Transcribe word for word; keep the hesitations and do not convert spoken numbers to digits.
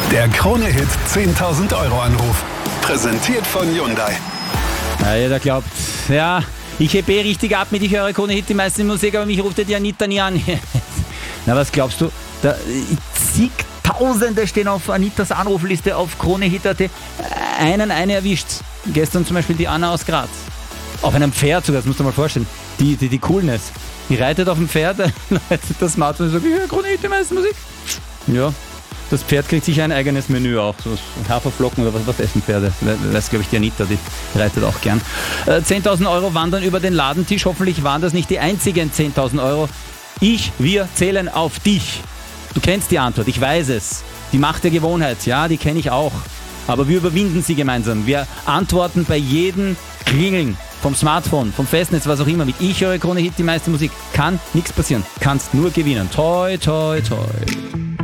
Der Krone-Hit zehntausend Euro Anruf. Präsentiert von Hyundai. Ja, jeder glaubt, ja, ich hebe eh richtig ab mit, ich höre Krone-Hit, die meisten Musik, aber mich ruft ja die Anita nie an. Na, was glaubst du? Da, zigtausende stehen auf Anitas Anrufliste auf Krone-Hit punkt at. Einen, eine erwischt. Gestern zum Beispiel die Anna aus Graz. Auf einem Pferd sogar, das musst du dir mal vorstellen. Die, die, die Coolness. Die reitet auf dem Pferd, leitet das Smartphone und sagt, ich höre Krone-Hit, die meisten Musik. Ja. Das Pferd kriegt sicher ein eigenes Menü auch, so Haferflocken oder was, was essen Pferde. Das ist, glaube ich, die Anita, die reitet auch gern. Äh, zehntausend Euro wandern über den Ladentisch. Hoffentlich waren das nicht die einzigen zehntausend Euro. Ich, wir zählen auf dich. Du kennst die Antwort, ich weiß es. Die Macht der Gewohnheit, ja, die kenne ich auch. Aber wir überwinden sie gemeinsam. Wir antworten bei jedem Klingeln vom Smartphone, vom Festnetz, was auch immer, mit Ich höre Krone-Hit, die meiste Musik. Kann nichts passieren. Kannst nur gewinnen. Toi, toi, toi.